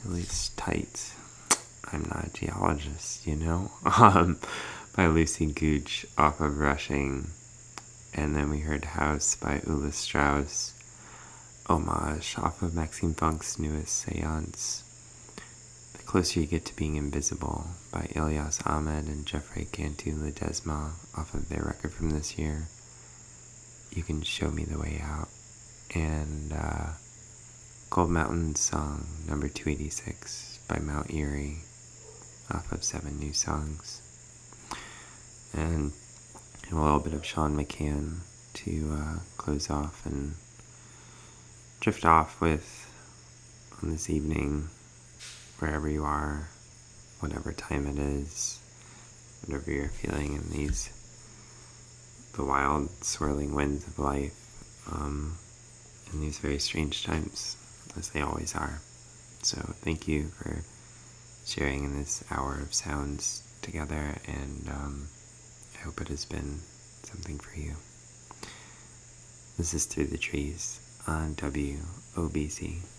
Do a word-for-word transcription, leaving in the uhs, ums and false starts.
released Tight, I'm Not a Geologist, you know, um, by Lucy Gooch off of Rushing. And then we heard House by Ulla Strauss, Homage off of Maxime Funk's newest Seance, The Closer You Get to Being Invisible by Ilyas Ahmed and Geoffrey Cantu Ledesma off of their record from this year, You Can Show Me the Way Out, and uh, Gold Mountain Song number two eighty-six by Mount Erie off of Seven New Songs. And a little bit of Sean McCann to uh, close off and drift off with on this evening, wherever you are, whatever time it is, whatever you're feeling in these, the wild swirling winds of life, um, in these very strange times, as they always are. So thank you for sharing in this hour of sounds together, and um, I hope it has been something for you. This is Through the Trees on W O B C.